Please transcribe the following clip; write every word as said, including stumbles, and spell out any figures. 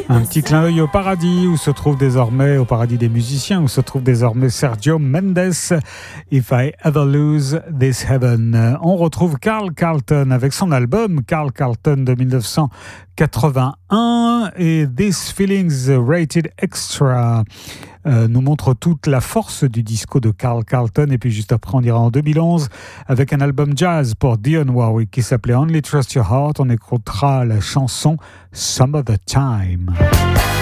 Un petit clin d'œil au paradis où se trouve désormais, au paradis des musiciens, où se trouve désormais Sergio Mendes, If I Ever Lose This Heaven. On retrouve Carl Carlton avec son album Carl Carlton de dix-neuf cent quatre-vingt-un et These Feelings Rated Extra euh, nous montre toute la force du disco de Carl Carlton. Et puis juste après, on ira en deux mille onze avec un album jazz pour Dionne Warwick qui s'appelait Only Trust Your Heart. On écoutera la chanson Some Other Time.